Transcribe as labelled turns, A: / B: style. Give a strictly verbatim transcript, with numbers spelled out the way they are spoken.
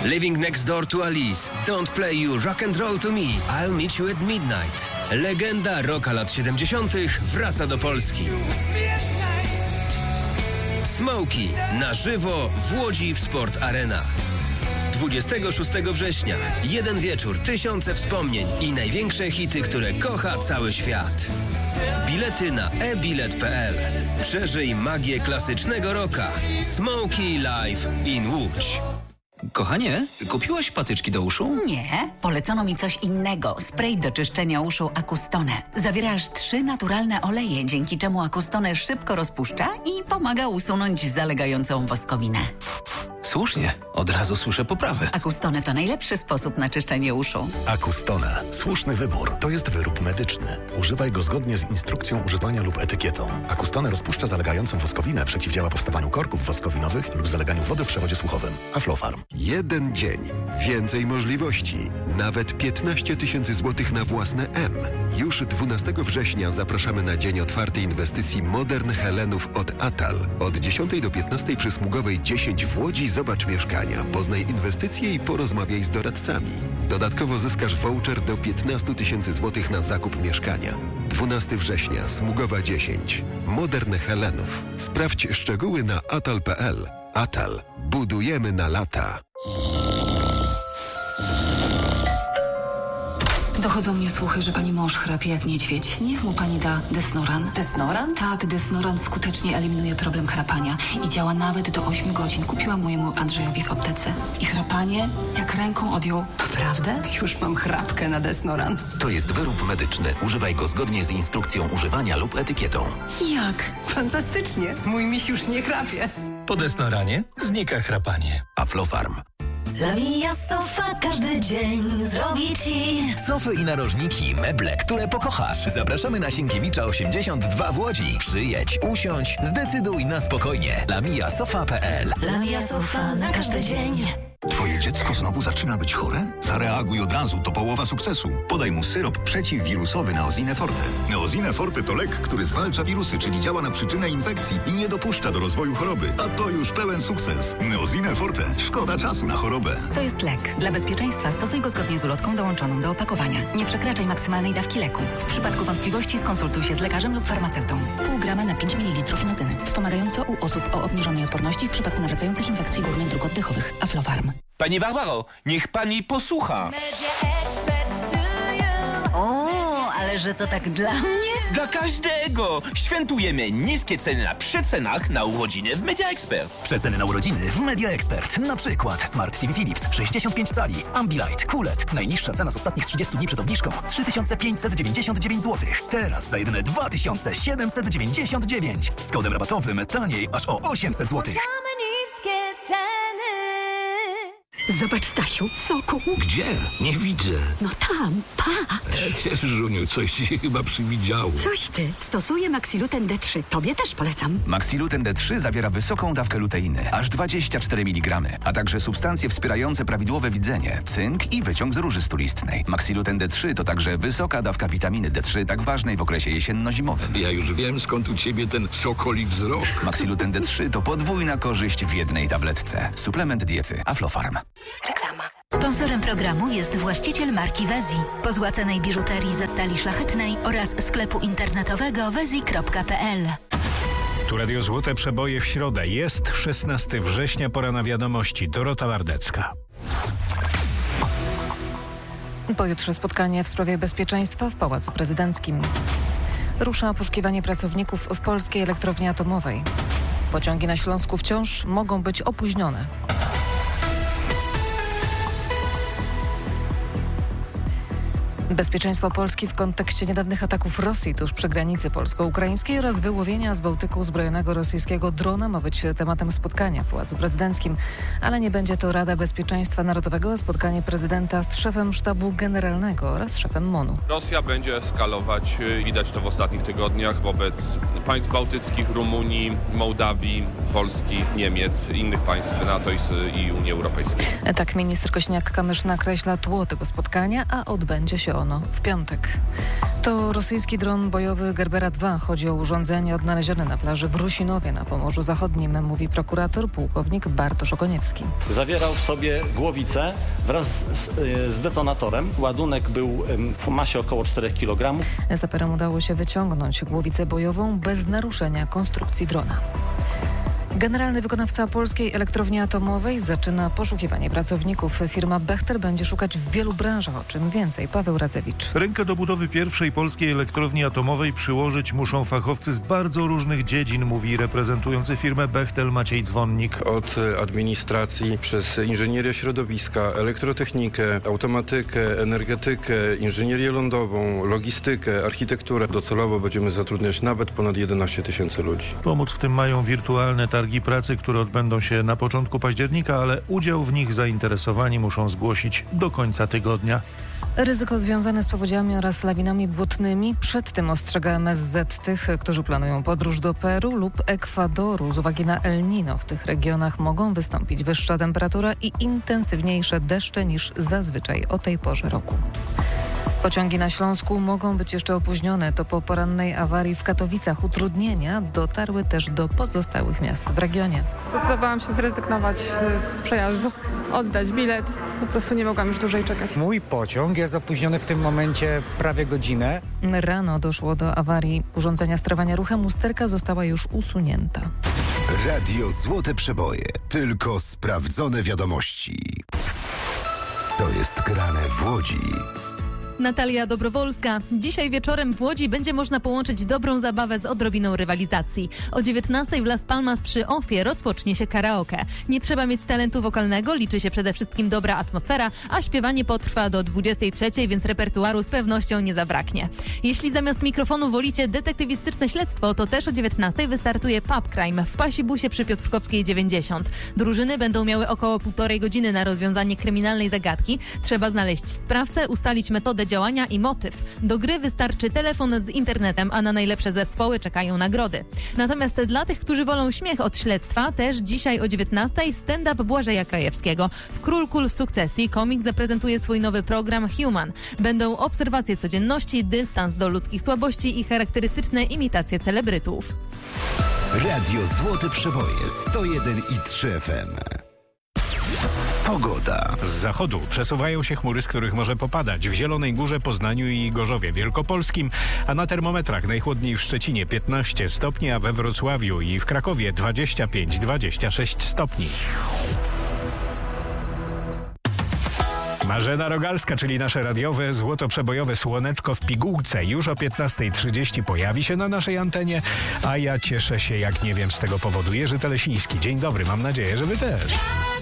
A: Living Next Door to Alice, Don't Play You Rock and Roll to Me, I'll Meet You at Midnight. Legenda rocka lat siedemdziesiątych wraca do Polski. Smokey na żywo w Łodzi w Sport Arena. dwudziestego szóstego września. Jeden wieczór, tysiące wspomnień i największe hity, które kocha cały świat. Bilety na e bilet kropka pe el. Przeżyj magię klasycznego rocka. Smokey Live in Łódź.
B: Kochanie, kupiłaś patyczki do uszu?
C: Nie, polecono mi coś innego. Spray do czyszczenia uszu Acustone. Zawiera aż trzy naturalne oleje, dzięki czemu Acustone szybko rozpuszcza i pomaga usunąć zalegającą woskowinę.
B: Słusznie, od razu słyszę poprawę.
C: Acustone to najlepszy sposób na czyszczenie uszu.
D: Acustone. Słuszny wybór. To jest wyrób medyczny. Używaj go zgodnie z instrukcją używania lub etykietą. Acustone rozpuszcza zalegającą woskowinę, przeciwdziała powstawaniu korków woskowinowych lub zaleganiu wody w przewodzie słuchowym. Aflofarm.
E: Jeden dzień. Więcej możliwości. Nawet piętnaście tysięcy złotych na własne M. Już dwunastego września zapraszamy na dzień otwartej inwestycji Modern Helenów od Atal. Od dziesiątej do piętnastej przy Smugowej dziesięć w Łodzi zobacz mieszkania, poznaj inwestycje i porozmawiaj z doradcami. Dodatkowo zyskasz voucher do piętnaście tysięcy złotych na zakup mieszkania. dwunastego września, Smugowa dziesięć. Modern Helenów. Sprawdź szczegóły na atal kropka pe el. Atal. Budujemy na lata.
F: Dochodzą mnie słuchy, że pani mąż chrapie jak niedźwiedź. Niech mu pani da Desnoran.
C: Desnoran?
F: Tak, Desnoran skutecznie eliminuje problem chrapania i działa nawet do ośmiu godzin. Kupiłam mojemu Andrzejowi w aptece. I chrapanie jak ręką odjął. Naprawdę? Już mam chrapkę na Desnoran.
G: To jest wyrób medyczny. Używaj go zgodnie z instrukcją używania lub etykietą.
F: Jak? Fantastycznie. Mój miś już nie chrapie.
H: Po Desnoranie znika chrapanie.
G: Aflofarm.
I: Lamia Sofa każdy dzień zrobi ci
J: sofy i narożniki, meble, które pokochasz. Zapraszamy na Sienkiewicza osiemdziesiąt dwa w Łodzi. Przyjedź, usiądź, zdecyduj na spokojnie. lamia sofa kropka pe el.
I: Lamia Sofa na każdy dzień.
K: Twoje dziecko znowu zaczyna być chore? Zareaguj od razu, to połowa sukcesu. Podaj mu syrop przeciwwirusowy Neosine Forte. Neosine Forte to lek, który zwalcza wirusy, czyli działa na przyczynę infekcji i nie dopuszcza do rozwoju choroby. A to już pełen sukces. Neosine Forte. Szkoda czasu na chorobę.
F: To jest lek. Dla bezpieczeństwa stosuj go zgodnie z ulotką dołączoną do opakowania. Nie przekraczaj maksymalnej dawki leku. W przypadku wątpliwości skonsultuj się z lekarzem lub farmaceutą. Pół grama na pięć mililitrów inozyny. Wspomagająco u osób o obniżonej odporności w przypadku nawracających infekcji górnych dróg oddechowych. Aflofarm.
L: Pani Barbaro, niech pani posłucha.
C: O, ale że to tak dla mnie?
L: Dla każdego! Świętujemy niskie ceny na przecenach na urodziny w Media Expert.
J: Przeceny na urodziny w Media Expert. Na przykład Smart T V Philips sześćdziesiąt pięć cali, Ambilight, Kulet. Najniższa cena z ostatnich trzydziestu dni przed obniżką trzy tysiące pięćset dziewięćdziesiąt dziewięć złotych. Teraz za jedyne dwa tysiące siedemset dziewięćdziesiąt dziewięć. Z kodem rabatowym taniej aż o osiemset złotych.
M: Zobacz, Stasiu, soku.
N: Gdzie? Nie widzę.
M: No tam, patrz.
N: Żuniu, coś ci się chyba przywidziało.
M: Coś ty. Stosuję Maxiluten D trzy. Tobie też polecam.
O: Maxiluten D trzy zawiera wysoką dawkę luteiny, aż dwadzieścia cztery miligramy, a także substancje wspierające prawidłowe widzenie, cynk i wyciąg z róży stulistnej. Maxiluten D trzy to także wysoka dawka witaminy D trzy, tak ważnej w okresie jesienno-zimowym.
N: Ja już wiem, skąd u ciebie ten sokoli wzrok.
O: Maxiluten D trzy to podwójna korzyść w jednej tabletce. Suplement diety Aflofarm.
I: Reklama. Sponsorem programu jest właściciel marki Wezi, pozłacanej biżuterii ze stali szlachetnej oraz sklepu internetowego wezi kropka pe el.
P: Tu Radio Złote Przeboje w środę. Jest szesnastego września, pora na wiadomości. Dorota Wardecka.
Q: Pojutrze spotkanie w sprawie bezpieczeństwa w Pałacu Prezydenckim. Rusza poszukiwanie pracowników w polskiej elektrowni atomowej. Pociągi na Śląsku wciąż mogą być opóźnione. Bezpieczeństwo Polski w kontekście niedawnych ataków Rosji tuż przy granicy polsko-ukraińskiej oraz wyłowienia z Bałtyku uzbrojonego rosyjskiego drona ma być tematem spotkania w Pałacu Prezydenckim, ale nie będzie to Rada Bezpieczeństwa Narodowego, a spotkanie prezydenta z szefem sztabu generalnego oraz szefem MONU.
R: Rosja będzie eskalować, widać to w ostatnich tygodniach, wobec państw bałtyckich, Rumunii, Mołdawii, Polski, Niemiec, innych państw NATO i Unii Europejskiej.
Q: Tak minister Kośniak-Kamysz nakreśla tło tego spotkania, a odbędzie się ono w piątek. To rosyjski dron bojowy Gerbera dwa. Chodzi o urządzenie odnalezione na plaży w Rusinowie na Pomorzu Zachodnim, mówi prokurator pułkownik Bartosz Okoniewski.
S: Zawierał w sobie głowicę wraz z, z detonatorem. Ładunek był w masie około czterech kilogramów.
Q: Saperom udało się wyciągnąć głowicę bojową bez naruszenia konstrukcji drona. Generalny wykonawca polskiej elektrowni atomowej zaczyna poszukiwanie pracowników. Firma Bechtel będzie szukać w wielu branżach. O czym więcej? Paweł Radzewicz.
T: Rękę do budowy pierwszej polskiej elektrowni atomowej przyłożyć muszą fachowcy z bardzo różnych dziedzin, mówi reprezentujący firmę Bechtel Maciej Dzwonnik.
U: Od administracji, przez inżynierię środowiska, elektrotechnikę, automatykę, energetykę, inżynierię lądową, logistykę, architekturę. Docelowo będziemy zatrudniać nawet ponad jedenaście tysięcy ludzi.
T: Pomóc w tym mają wirtualne targi pracy, które odbędą się na początku października, ale udział w nich zainteresowani muszą zgłosić do końca tygodnia.
Q: Ryzyko związane z powodziami oraz lawinami błotnymi. Przed tym ostrzega M S Z tych, którzy planują podróż do Peru lub Ekwadoru. Z uwagi na El Niño w tych regionach mogą wystąpić wyższa temperatura i intensywniejsze deszcze niż zazwyczaj o tej porze roku. Pociągi na Śląsku mogą być jeszcze opóźnione. To po porannej awarii w Katowicach. Utrudnienia dotarły też do pozostałych miast w regionie.
V: Zdecydowałam się zrezygnować z przejazdu, oddać bilet. Po prostu nie mogłam już dłużej czekać.
W: Mój pociąg jest opóźniony w tym momencie prawie godzinę.
Q: Rano doszło do awarii urządzenia sterowania ruchem. Usterka została już usunięta.
X: Radio Złote Przeboje. Tylko sprawdzone wiadomości. Co jest grane w Łodzi?
Y: Natalia Dobrowolska. Dzisiaj wieczorem w Łodzi będzie można połączyć dobrą zabawę z odrobiną rywalizacji. O dziewiętnastej w Las Palmas przy Ofie rozpocznie się karaoke. Nie trzeba mieć talentu wokalnego, liczy się przede wszystkim dobra atmosfera, a śpiewanie potrwa do dwudziestej trzeciej, więc repertuaru z pewnością nie zabraknie. Jeśli zamiast mikrofonu wolicie detektywistyczne śledztwo, to też o dziewiętnastej wystartuje Pub Crime w Pasibusie przy Piotrkowskiej dziewięćdziesiąt. Drużyny będą miały około półtorej godziny na rozwiązanie kryminalnej zagadki. Trzeba znaleźć sprawcę, ustalić metodę działania i motyw. Do gry wystarczy telefon z internetem, a na najlepsze zespoły czekają nagrody. Natomiast dla tych, którzy wolą śmiech od śledztwa, też dzisiaj o dziewiętnastej stand-up Błażeja Krajewskiego. W Król Kul w sukcesji komik zaprezentuje swój nowy program Human. Będą obserwacje codzienności, dystans do ludzkich słabości i charakterystyczne imitacje celebrytów.
X: Radio Złote Przeboje sto jeden i trzy F M. Pogoda.
P: Z zachodu przesuwają się chmury, z których może popadać. W Zielonej Górze, Poznaniu i Gorzowie Wielkopolskim, a na termometrach najchłodniej w Szczecinie piętnaście stopni, a we Wrocławiu i w Krakowie dwadzieścia pięć dwadzieścia sześć stopni. Marzena Rogalska, czyli nasze radiowe, złotoprzebojowe słoneczko w pigułce, już o piętnasta trzydzieści pojawi się na naszej antenie, a ja cieszę się jak nie wiem z tego powodu. Jerzy Telesiński. Dzień dobry, mam nadzieję, że wy też.